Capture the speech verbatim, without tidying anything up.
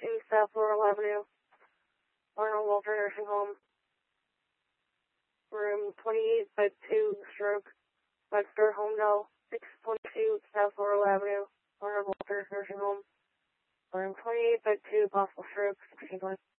sixteen South Laurel Avenue, Arnold Walter Nursing Home, room twenty-eight bed two, stroke, Webster Homedale, six twenty-two South Laurel Avenue, Arnold Walter Nursing Home, room twenty-eight bed two, possible stroke, sixteen twenty.